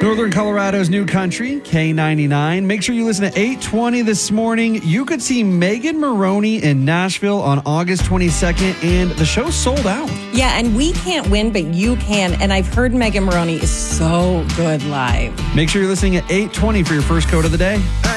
Northern Colorado's new country, K99. Make sure you listen to 820 this morning. You could see Megan Moroney in Nashville on August 22nd, and the show's sold out. Yeah, and we can't win, but you can. And I've heard Megan Moroney is so good live. Make sure you're listening at 820 for your first quote of the day.